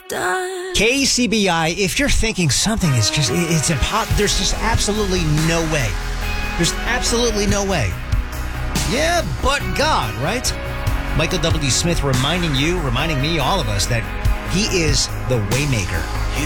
done. KCBI, if you're thinking something is just, it's impossible, there's just absolutely no way. There's absolutely no way. Yeah, but God, right? Michael W. Smith reminding me, all of us, that he is the Waymaker.